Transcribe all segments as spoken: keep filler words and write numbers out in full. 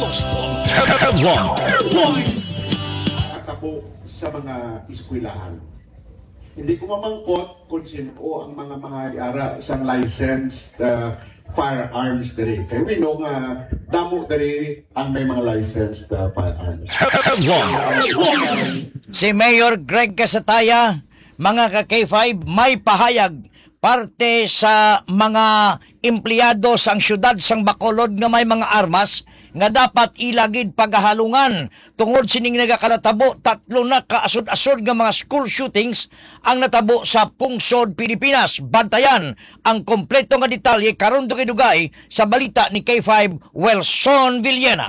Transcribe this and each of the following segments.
Katabo sa mga eskwelahan. Hindi ko mamangkot kung sino ang mga mga ara isang licensed uh, firearms diri. Kaya we know nga damo diri ang may mga licensed uh, firearms. Si Mayor Greg Casataya, mga ka-K five, may pahayag parte sa mga empleyado sang syudad sang Bacolod nga may mga armas nga dapat ilagid paghahalungan tungod sining nagakalatabo tatlo na kaasod-asod nga mga school shootings ang natabo sa Pungsod, Pilipinas. Bantayan ang kompleto nga detalye karon dugay-dugay sa balita ni K five Welson Villena.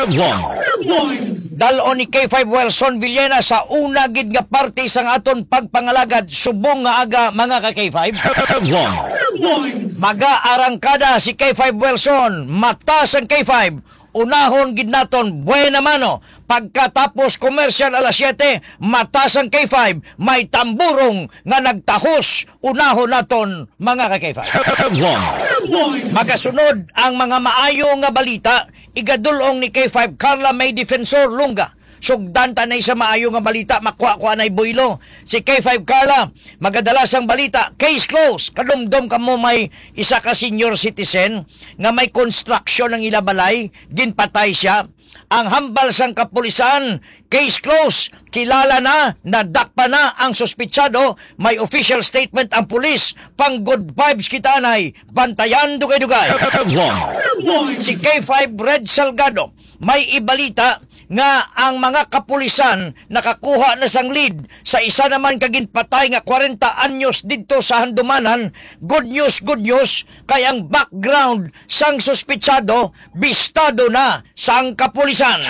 Dalon ni K five Welson Villena sa una gid nga parte sang aton pagpangalagad subong nga aga mga ka-K five. Maga-arangkada si K five Welson, mata sang K five. Unahon gid naton buena mano pagkatapos komersyal alas siyete matas ang K five may tamburong nga nagtahos unahon naton mga ka-K five. Magasunod ang mga maayo nga balita igadulong ni K five Carla May Defensor Lunga. Sugdan tanay sa maayo nga balita makuha-kuha nay boylo. Si K five Carla magadalas ang balita case closed. Kadumdum kamo may isa ka senior citizen nga may construction ng ilabalay ginpatay siya. Ang hambal sang kapulisan case closed. Kilala na nadakpa na ang suspitsado. May official statement ang pulis. Pang good vibes kita nay bantayan dugay-dugay. Si K five Red Salgado may ibalita nga ang mga kapulisan nakakuha na sang lead sa isa naman kaginpatay nga forty anyos didto sa Handumanan. Good news, good news, kay ang background sang suspitsado bistado na sang kapulisan.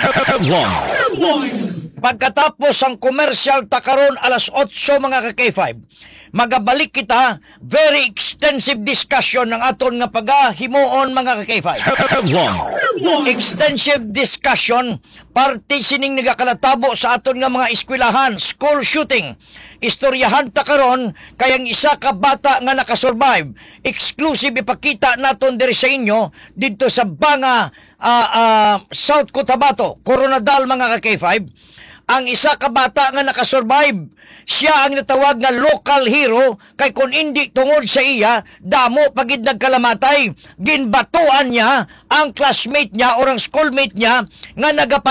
Pagkatapos ang komersyal takaron alas otso mga ka-K five, magabalik kita very extensive discussion ng aton nga pagahimuon mga ka-K five. Extensive discussion parte sining nagakalatabo sa aton nga mga eskwelahan, school shooting. Istoryahan ta karon kayang isa ka bata nga nakasurvive. Exclusive ipakita naton diri sa inyo didto sa Banga, uh, uh, South Cotabato, Coronadal mga ka-K five. Ang isa ka bata nga nakasurvive, siya ang natawag nga local hero kay kung hindi tungod sa iya, damo pagid nagkalamatay. Ginbatuan niya ang classmate niya o ang schoolmate niya nga nagapa